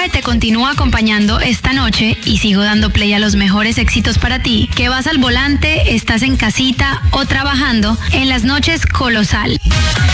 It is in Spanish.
te continúa acompañando esta noche y sigo dando play a los mejores éxitos para ti. Que vas al volante, estás en casita o trabajando, en las noches Colosal.